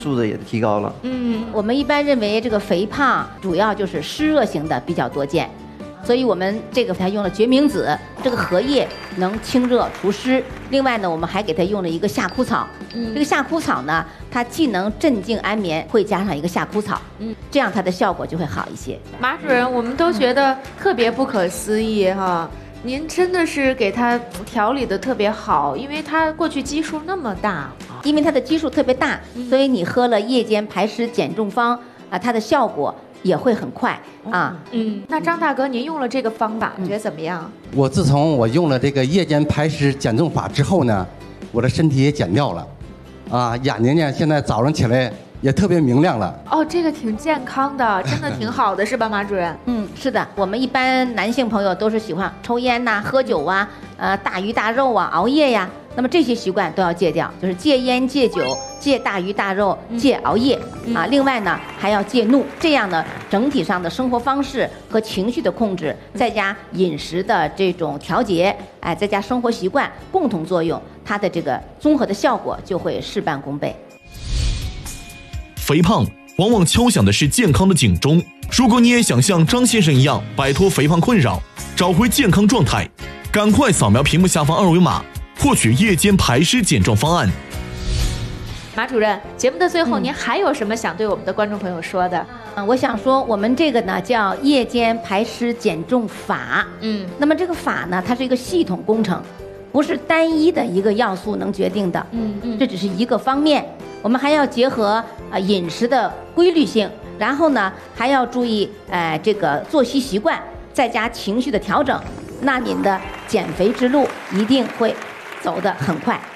素质也提高了。 我们一般认为这个肥胖主要就是湿热型的比较多见，所以我们这个还用了决明子，这个荷叶能清热除湿。另外呢，我们还给它用了一个夏枯草。这个夏枯草呢，它既能镇静安眠，会加上一个夏枯草，这样它的效果就会好一些。 马主任，我们都觉得特别不可思议哈。您真的是给他调理的特别好，因为他过去基数那么大， 因为它的基数特别大，所以你喝了夜间排湿减重方啊，它的效果也会很快啊。 那张大哥，您用了这个方法，觉得怎么样？ 我自从我用了这个夜间排湿减重法之后呢，我的身体也减掉了，眼睛呢现在早上起来也特别明亮了。 哦，这个挺健康的，真的挺好的，是吧，马主任？ 是的，我们一般男性朋友都是喜欢抽烟呐、喝酒啊、大鱼大肉啊、熬夜呀，那么这些习惯都要戒掉，就是戒烟、戒酒、戒大鱼大肉、戒熬夜啊。另外呢，还要戒怒，这样呢，整体上的生活方式和情绪的控制，再加饮食的这种调节，再加生活习惯共同作用，它的这个综合的效果就会事半功倍。 肥胖往往敲响的是健康的警钟。如果你也想像张先生一样摆脱肥胖困扰，找回健康状态，赶快扫描屏幕下方二维码，获取夜间排湿减重方案。 马主任，节目的最后，您还有什么想对我们的观众朋友说的？ 我想说，我们这个呢叫夜间排湿减重法。那么这个法呢，它是一个系统工程，不是单一的一个要素能决定的。这只是一个方面，我们还要结合饮食的规律性，然后呢还要注意这个作息习惯，再加情绪的调整，那您的减肥之路一定会走得很快。